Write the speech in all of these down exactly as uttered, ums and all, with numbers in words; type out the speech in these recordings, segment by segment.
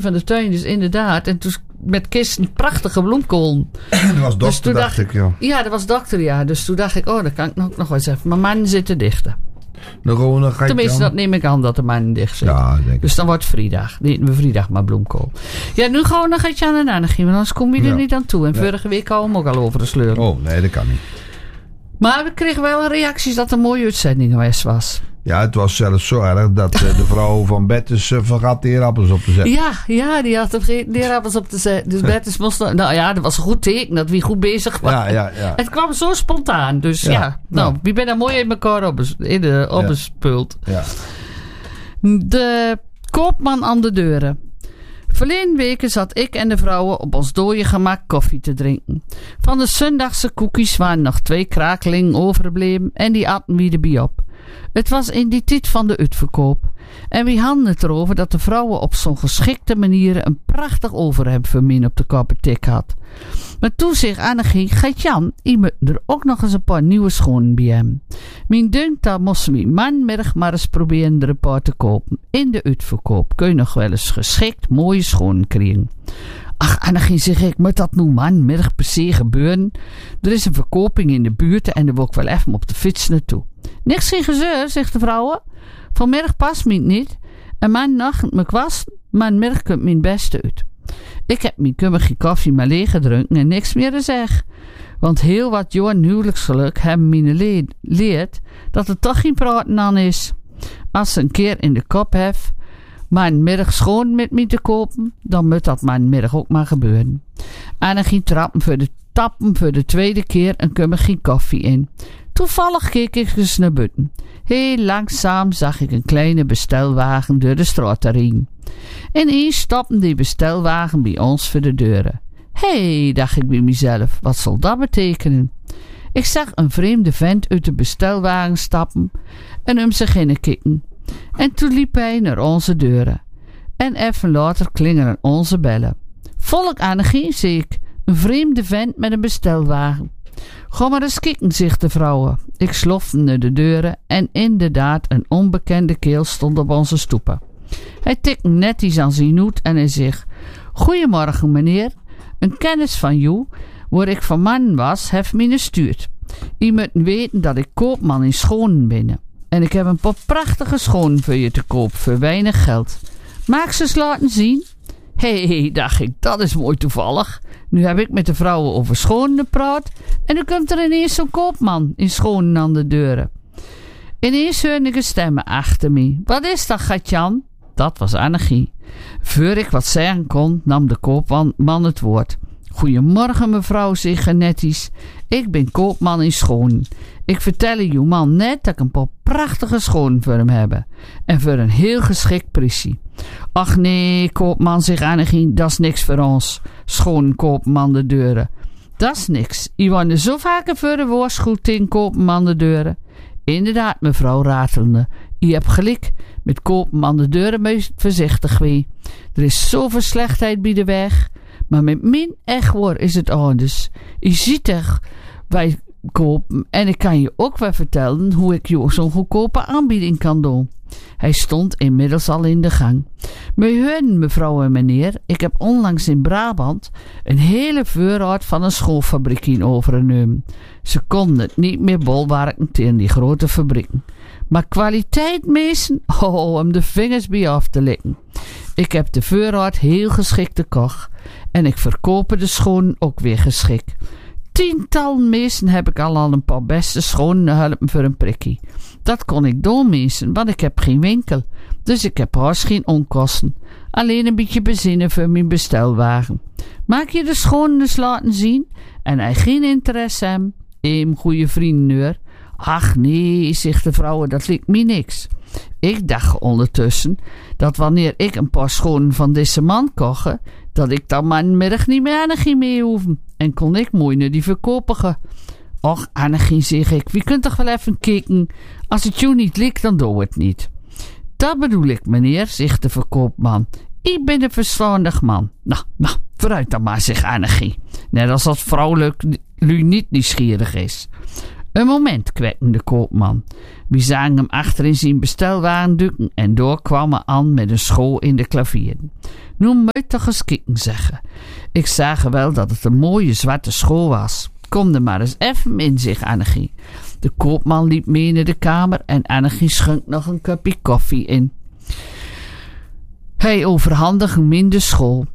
van de tuin, dus inderdaad. En toen met kisten prachtige bloemkool. Dat was dokter, dus dacht ik, ja. Ja, dat was dokter, ja. Dus toen dacht ik, oh, dan kan ik nog, nog wel eens even. Mijn man zit te dichten. Dan gewoon, dan ga Tenminste, dan... dat neem ik aan dat de man dicht zit. Ja, denk ik. Dus dan wordt vrijdag. Niet we vrijdag, maar bloemkool. Ja, nu gaan we nog iets aan en aan gaan, want anders kom je er Ja. niet aan toe. En Nee. vorige week hadden we hem ook al over de sleur. Oh, nee, dat kan niet. Maar we kregen wel reacties dat het een mooie uitzending geweest was. Ja, het was zelfs zo erg dat uh, de vrouw van Bettes uh, vergat de eerappels op te zetten. Ja, ja, die had vergeten leerappels op te zetten. Dus Bertus moest... Nou ja, dat was een goed teken dat wie goed bezig was. Ja, ja, ja. Het kwam zo spontaan. Dus ja, Ja, nou, nou. wie ben daar mooi in elkaar op, in de, op Ja. bespult. Ja. De koopman aan de deuren. Verleden weken zat ik en de vrouwen op ons dode gemak koffie te drinken. Van de zondagse koekjes waren nog twee krakelingen overgebleven en die aten we erbij op. Het was in die tijd van de uitverkoop. En we hadden het erover dat de vrouwen op zo'n geschikte manier een prachtig overhemd voor mij op de koppetik had. Maar toen zich Annegien, gaat Jan, je moet er ook nog eens een paar nieuwe schoenen bij hem. Mijn dunkt, daar moesten we manmiddag maar eens proberen er een paar te kopen. In de uitverkoop kun je nog wel eens geschikt mooie schoenen krijgen. Ach, Annegien, zeg ik, moet dat nu manmiddag per se gebeuren? Er is een verkoping in de buurt en daar wil ik wel even op de fiets naartoe. Niks geen gezeur, zegt de vrouwen. Vanmiddag past me niet. En mijn nacht me kwast, manmiddag komt mijn beste uit. Ik heb mijn kummige koffie maar leeg gedronken en niks meer te zeggen. Want heel wat jaren huwelijksgeluk hebben mijn leerd dat er toch geen praten aan is. Als ze een keer in de kop heeft, maar een middag schoon met me te kopen, dan moet dat maar een middag ook maar gebeuren. En dan ging trappen voor de tappen voor de tweede keer en kummige koffie in. Toevallig keek ik eens naar buiten. Heel langzaam zag ik een kleine bestelwagen door de straat rijden. Ineens stopte die bestelwagen bij ons voor de deuren. Hé, hey, dacht ik bij mezelf, wat zal dat betekenen? Ik zag een vreemde vent uit de bestelwagen stappen en om zich heen kijken. En toen liep hij naar onze deuren. En even later klingelen onze bellen. Volk Annegien, zie ik, een vreemde vent met een bestelwagen. Ga maar eens kijken, zegt de vrouwen. Ik slofte naar de deuren en inderdaad een onbekende keel stond op onze stoepen. Hij tikte netjes aan zijn hoed en hij zegt: Goedemorgen meneer, een kennis van jou, waar ik van man was, heeft me gestuurd. Je moet weten dat ik koopman in schoenen ben. En ik heb een paar prachtige schoenen voor je te koop voor weinig geld. Maak ze eens laten zien. Hé, hey, dacht ik, dat is mooi toevallig. Nu heb ik met de vrouwen over schoenen gepraat en nu komt er ineens zo'n koopman in schoenen aan de deuren. Ineens hoorde ik een stemmen achter me. Wat is dat, Gatjan? Dat was Annegien. Voor ik wat zeggen kon, nam de koopman het woord. Goedemorgen mevrouw, zeg netjes. Ik ben koopman in schoenen. Ik vertel uw man net dat ik een paar prachtige schoenen voor hem heb. En voor een heel geschikt prijsje. Ach nee, koopman, zegt Annegien, dat is niks voor ons. Schoenen koopman de deuren. Dat is niks. Je woonde zo vaker voor de waarschuwt in koopman de deuren. Inderdaad, mevrouw ratelende. Je hebt gelijk. Met koopman de deuren meest voorzichtig wee. Er is zoveel slechtheid bij de weg. Maar met mijn echt woord is het anders. Je ziet toch, wij kopen. En ik kan je ook wel vertellen hoe ik je zo'n goedkope aanbieding kan doen. Hij stond inmiddels al in de gang. Maar horen, mevrouw en meneer, ik heb onlangs in Brabant een hele voorraad van een schoolfabriek overgenomen. Ze konden het niet meer bolwerken tegen die grote fabrieken. Maar kwaliteit meesten, oh, om de vingers bij af te likken. Ik heb de voorraad heel geschikt gekocht en ik verkoop de schoenen ook weer geschikt. Tientallen meesten heb ik al aan een paar beste schoenen helpen voor een prikkie. Dat kon ik doen, meesten, want ik heb geen winkel. Dus ik heb haast geen onkosten. Alleen een beetje bezinnen voor mijn bestelwagen. Maak je de schoenen eens laten zien? En hij geen interesse hebben? Eem, goeie vrienden hoor. Ach nee, zegt de vrouw, dat lijkt me niks. Ik dacht ondertussen dat wanneer ik een paar schoenen van deze man kocht, dat ik dan manmiddag niet meer Annegien mee hoeven. En kon ik mooi naar die verkopigen. Och, Annegien, zeg ik, wie kunt toch wel even kijken? Als het jou niet lijkt, dan doe het niet. Dat bedoel ik, meneer, zegt de verkoopman. Ik ben een verstandig man. Nou, nou, vooruit dan maar, zegt Annegien. Net als dat vrouwelijk lu niet nieuwsgierig is. Een moment, kwekte de koopman. We zagen hem achter in zijn bestelwagen duiken en door kwam hij aan met een school in de klavieren. Nu moet je toch eens kijken zeggen. Ik zag wel dat het een mooie zwarte school was. Kom er maar eens even in, zegt Annegie. De koopman liep mee naar de kamer en Annegie schonk nog een kopje koffie in. Hij overhandigde hem in de school.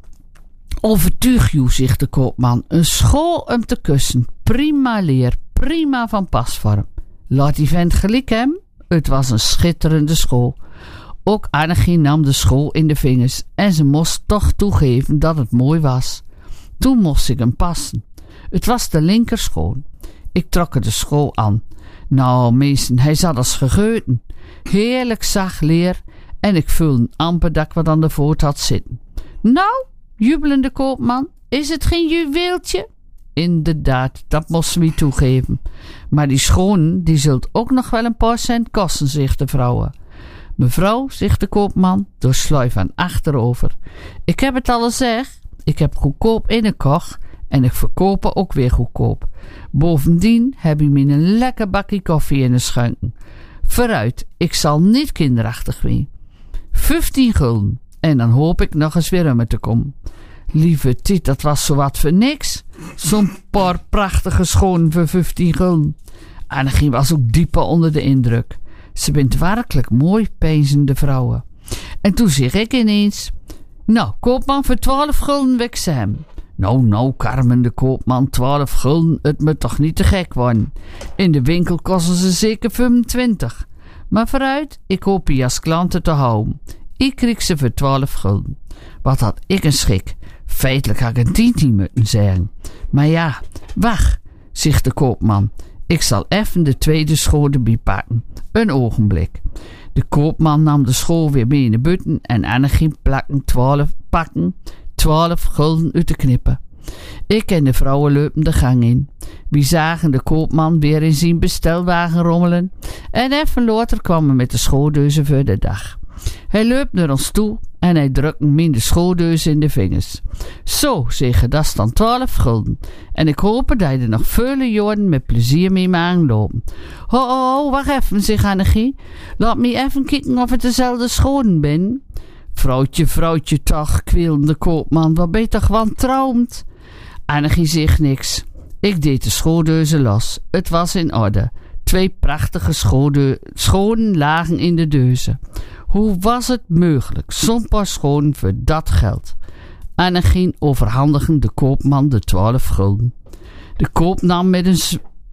Overtuig je, zegt de koopman. Een school om te kussen. Prima leer, prima van pasvorm. Laat die vent gelijk hem. Het was een schitterende school. Ook Annegie nam de school in de vingers en ze moest toch toegeven dat het mooi was. Toen moest ik hem passen. Het was de linkerschool. Ik trok er de school aan. Nou, meesten, hij zat als gegeuten. Heerlijk zacht leer en ik voelde amper dat ik wat aan de voet had zitten. Nou, jubelende koopman, is het geen juweeltje? Inderdaad, dat moest ze me toegeven. Maar die schoenen, die zult ook nog wel een paar cent kosten, zegt de vrouw. Mevrouw, zegt de koopman, door sluif aan achterover. Ik heb het al gezegd, ik heb goedkoop ingekocht en ik verkoop ook weer goedkoop. Bovendien heb je me een lekker bakje koffie in de schenken. Vooruit, ik zal niet kinderachtig zijn. Vijftien gulden en dan hoop ik nog eens weer om te komen. Lieve Tiet, dat was zo wat voor niks. Zo'n paar prachtige schoenen voor vijftien gulden. Annegie was ook dieper onder de indruk. Ze bent werkelijk mooi, peinzende vrouwen. En toen zeg ik ineens... Nou, koopman voor twaalf gulden weg ze hem. Nou, nou, Carmen de koopman, twaalf gulden, het moet toch niet te gek worden. In de winkel kosten ze zeker vijfentwintig. Maar vooruit, ik hoop je als klanten te houden. Ik kreeg ze voor twaalf gulden. Wat had ik een schik. Feitelijk had ik een tientje moeten zeggen. Maar ja, wacht, zegt de koopman. Ik zal even de tweede school erbij pakken. Een ogenblik. De koopman nam de school weer mee naar buiten en Annegie plakken twaalf pakken, twaalf gulden uit te knippen. Ik en de vrouwen lopen de gang in. We zagen de koopman weer in zijn bestelwagen rommelen en even later kwamen we met de schooldeuzen voor de dag. Hij loopt naar ons toe en hij drukt me in de schooldeuzen in de vingers. Zo, zeggen, dat is dan twaalf gulden. En ik hoop dat je er nog vele jaren met plezier mee mag aanlopen. Ho, ho, ho, wacht even, zegt Annegie. Laat me even kijken of het dezelfde schoenen ben. Vrouwtje, vrouwtje toch, kweelde de koopman, wat ben je toch wantrouwend? Annegie zegt niks. Ik deed de schooldeuzen los. Het was in orde. Twee prachtige schoenen lagen in de deuzen. Hoe was het mogelijk? Zo'n paar schoenen voor dat geld. Annegie overhandigde de koopman de twaalf gulden. De koop nam met een, z-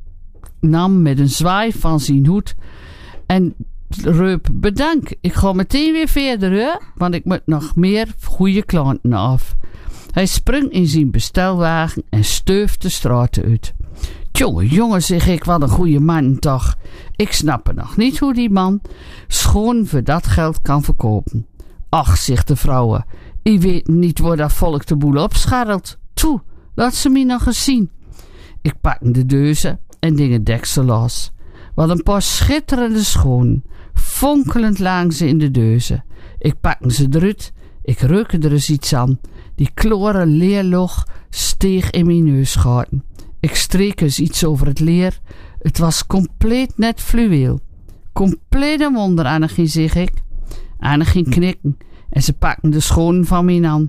nam met een zwaai van zijn hoed en reup, bedankt. Ik ga meteen weer verder, hè? Want ik moet nog meer goede klanten af. Hij sprong in zijn bestelwagen en steufde de straat uit. Jongen, jongen, zeg ik, wat een goede man toch. Ik snap er nog niet hoe die man schoon voor dat geld kan verkopen. Ach, zegt de vrouwen, ik weet niet waar dat volk de boel opscharrelt. Toe, laat ze me nog eens zien. Ik pakte de deuzen en ding het deksel los. Wat een paar schitterende schoenen. Fonkelend lagen ze in de deuzen. Ik pakte ze eruit. Ik reukte er eens iets aan. Die kloren leerlog steeg in mijn neusgaten. Ik streek eens iets over het leer. Het was compleet net fluweel. Compleet een wonder, Annegie, zeg ik. Annegie knikken en ze pakten de schoenen van mij aan.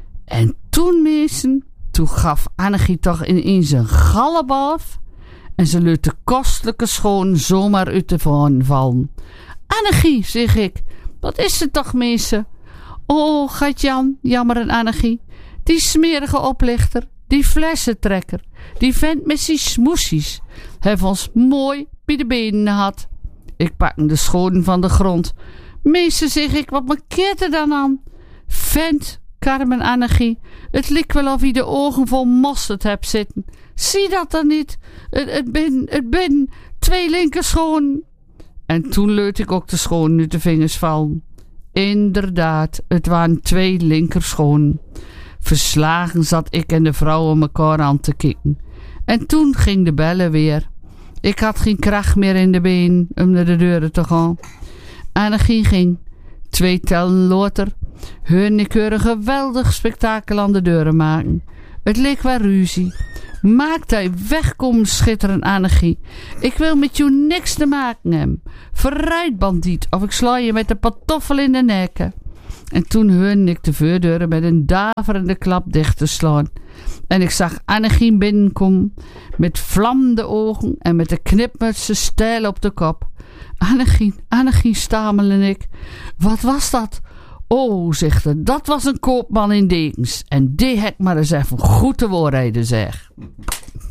En toen, meesten, toen gaf Annegie toch ineens een galop af en ze liet de kostelijke schoenen zomaar uit de van vallen. Annegie, zeg ik, wat is het toch, meester? Oh, gaat Jan, jammer en Annegie. Die smerige oplichter, die flessentrekker, die vent met die smoesies, heeft ons mooi bij de benen gehad. Ik pakte de schoenen van de grond. Meester, zeg ik, wat markeert er dan aan? Vent, Carmen Annegie, het lijkt wel of hij de ogen vol mosterd hebt zitten. Zie dat dan niet? Het, het ben, het ben twee linkerschoenen. En toen leut ik ook de schoenen uit de vingers vallen. Inderdaad, het waren twee linkerschoenen. Verslagen zat ik en de vrouwen elkaar aan te kijken. En toen ging de bellen weer. Ik had geen kracht meer in de been om naar de deuren te gaan. Annegie ging. Twee tellen later hoorde ik haar een geweldig spektakel aan de deuren maken. Het leek wel ruzie. Maak hij wegkomen, schitterend Annegie. Ik wil met jou niks te maken hebben. Vooruit, bandiet, of ik sla je met de pantoffel in de nekken. En toen hoorde ik de voordeuren met een daverende klap dicht te slaan. En ik zag Annegien binnenkomen met vlammende ogen en met de knipmutsen stijl op de kop. Annegien, Annegien, stamelde ik. Wat was dat? Oh, zegt ze, dat was een koopman in dekens. En die heb ik maar eens even goed te woorden, zeg.